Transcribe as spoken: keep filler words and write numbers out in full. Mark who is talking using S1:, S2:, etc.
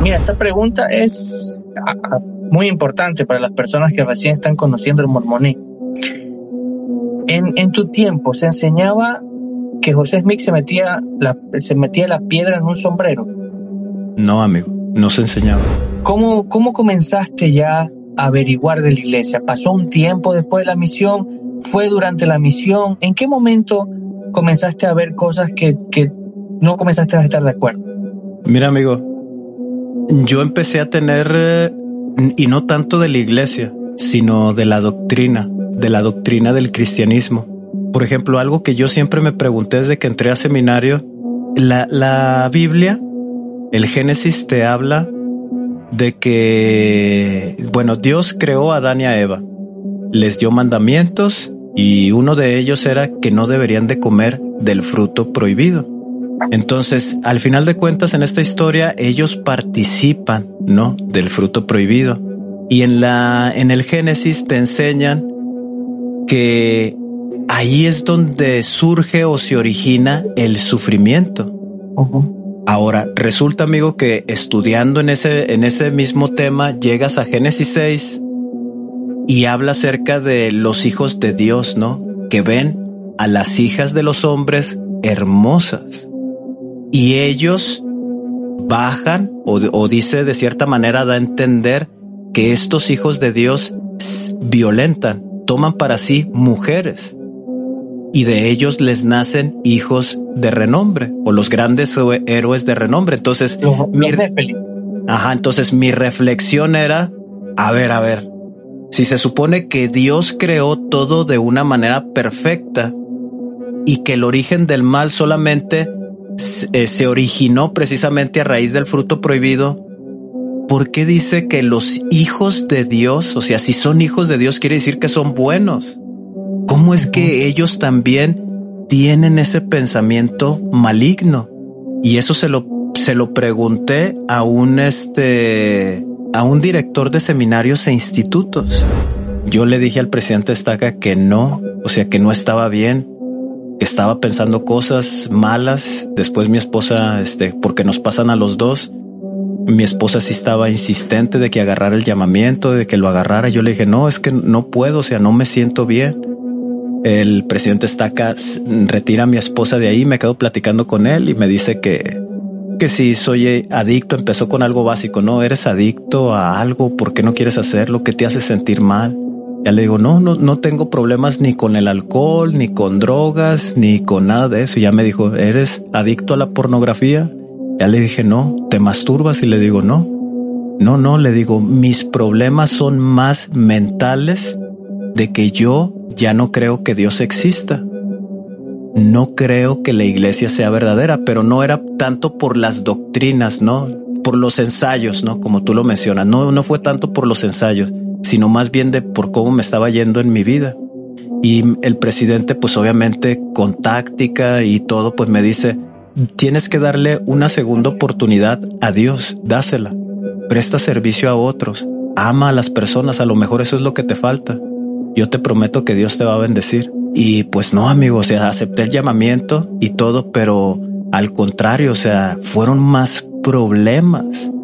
S1: Mira, esta pregunta es muy importante para las personas que recién están conociendo el mormonismo. En, en tu tiempo, ¿se enseñaba que José Smith se metía, la, se metía la piedra en un sombrero?
S2: No, amigo, no se enseñaba.
S1: ¿Cómo, cómo comenzaste ya a averiguar de la iglesia? ¿Pasó un tiempo después de la misión? ¿Fue durante la misión? ¿En qué momento comenzaste a ver cosas que, que no comenzaste a estar de acuerdo?
S2: Mira, amigo, yo empecé a tener, y no tanto de la iglesia, sino de la doctrina, de la doctrina del cristianismo. Por ejemplo, algo que yo siempre me pregunté desde que entré a seminario, la, la Biblia, el Génesis te habla de que, bueno, Dios creó a Adán y a Eva, les dio mandamientos y uno de ellos era que no deberían de comer del fruto prohibido. Entonces, al final de cuentas, en esta historia, ellos participan, ¿no?, del fruto prohibido. Y en la, en el Génesis te enseñan que ahí es donde surge o se origina el sufrimiento. Uh-huh. Ahora, resulta, amigo, que estudiando en ese, en ese mismo tema, llegas a Génesis seis y habla acerca de los hijos de Dios, ¿no?, que ven a las hijas de los hombres hermosas. Y ellos bajan, o, o dice de cierta manera, da a entender que estos hijos de Dios violentan, toman para sí mujeres, y de ellos les nacen hijos de renombre, o los grandes héroes de renombre. Entonces,
S1: los,
S2: mi,
S1: los
S2: ajá, entonces mi reflexión era, a ver, a ver, si se supone que Dios creó todo de una manera perfecta y que el origen del mal solamente se originó precisamente a raíz del fruto prohibido, ¿por qué dice que los hijos de Dios, o sea, si son hijos de Dios, quiere decir que son buenos? ¿Cómo es que ellos también tienen ese pensamiento maligno? Y eso se lo, se lo pregunté a un, este, a un director de seminarios e institutos. Yo le dije al presidente Estaca que no, o sea, que no estaba bien, que estaba pensando cosas malas. Después mi esposa, este, porque nos pasan a los dos, mi esposa sí estaba insistente de que agarrara el llamamiento, de que lo agarrara. Yo le dije, no, es que no puedo, o sea, no me siento bien. El presidente Estaca retira a mi esposa de ahí, me quedo platicando con él y me dice que, que si soy adicto, empezó con algo básico, ¿no? ¿Eres adicto a algo? ¿Por qué no quieres hacerlo? ¿Qué te hace sentir mal? Ya le digo, no, no, no tengo problemas ni con el alcohol, ni con drogas, ni con nada de eso. Y ya me dijo, ¿eres adicto a la pornografía? Ya le dije, no. ¿Te masturbas? Y le digo, no. No, no, le digo, mis problemas son más mentales, de que yo ya no creo que Dios exista. No creo que la iglesia sea verdadera, pero no era tanto por las doctrinas, ¿no? Por los ensayos, ¿no? Como tú lo mencionas. No, no fue tanto por los ensayos, sino más bien de por cómo me estaba yendo en mi vida. Y el presidente, pues obviamente con táctica y todo, pues me dice, tienes que darle una segunda oportunidad a Dios, dásela, presta servicio a otros, ama a las personas, a lo mejor eso es lo que te falta. Yo te prometo que Dios te va a bendecir. Y pues no, amigo, o sea, acepté el llamamiento y todo, pero al contrario, o sea, fueron más problemas.